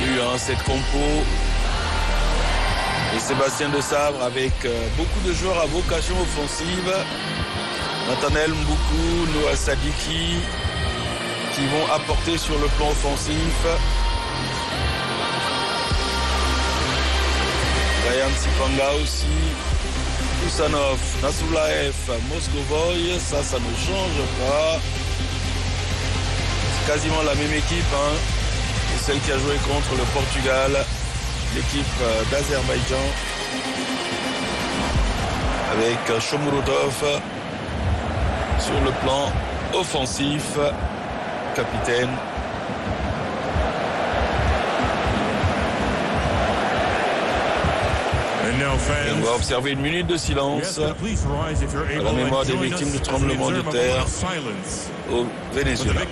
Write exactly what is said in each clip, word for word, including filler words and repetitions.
salue hein, cette compo. Et Sébastien de Sabre avec euh, beaucoup de joueurs à vocation offensive. Nathanaël Mboukou, Noah Sadiki qui vont apporter sur le plan offensif. Ryan Sipanga aussi. Kusanov, Nassoulaev, Moscovoy, ça, ça ne change pas. C'est quasiment la même équipe, hein, que celle qui a joué contre le Portugal, l'équipe d'Azerbaïdjan, avec Shomurodov sur le plan offensif, capitaine. Et on va observer une minute de silence à la mémoire des victimes du tremblement de terre au Venezuela.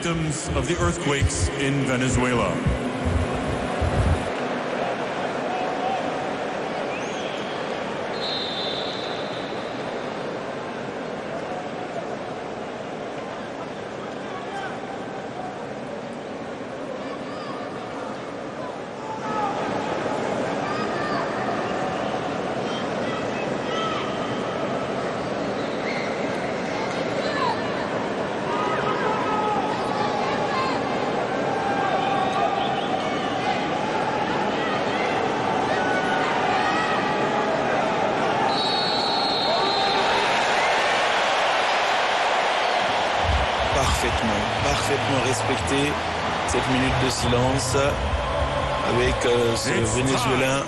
Parfaitement, parfaitement respecté cette minute de silence avec euh, ce Vénézuélien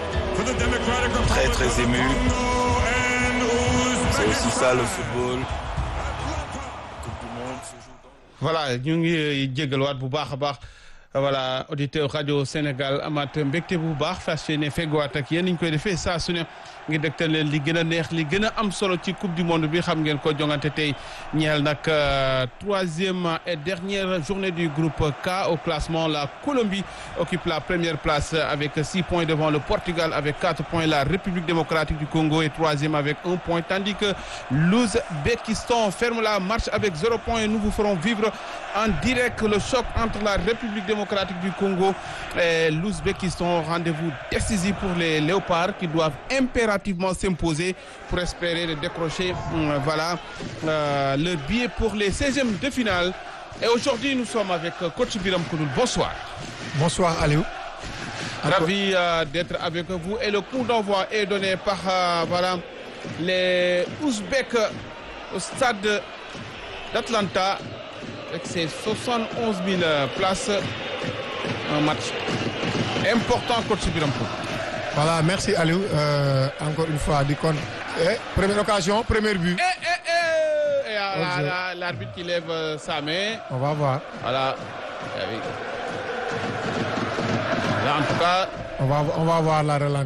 très très ému. C'est aussi ça le football. Coupe du monde se joue dans... Voilà, ñu ngi jégaluwaat bu baax a baax voilà auditeur rajo Sénégal amaat mbégte bu baax fas yéene feggowaat ak yéen ni ñu koy defee saa su ne ngi dégtal leen li gën a neex li gën a am solo ci coupe du monde bi xam ngeen ko jongante tey ñeel nag troisième et dernière journée du groupe K au classement. La Colombie occupe la première place avec six points devant le Portugal avec quatre points. La République démocratique du Congo est troisième avec un point tandis que l'Ouzbékistan ferme la marche avec zéro point. Nous vous ferons vivre en direct le choc entre la République démocratique du Congo et l'Ouzbékistan. Rendez-vous décisif pour les Léopards qui doivent impérativement s'imposer pour espérer décrocher euh, voilà euh, le billet pour les seizièmes de finale. Et aujourd'hui nous sommes avec coach Biram Koudoul. Bonsoir. Bonsoir Aliou. Ravi euh, d'être avec vous et le coup d'envoi est donné par euh, voilà les Ouzbeks au stade d'Atlanta avec ses soixante et onze mille places. Un match important coach Biram Koudoul. Voilà, merci Aliou. Euh, encore une fois, du compte. Eh, première occasion, premier but. Eh, eh, eh, et l'arbitre qui lève euh, sa main. On va voir. Voilà. Là, en tout cas. On va, on va voir la relance.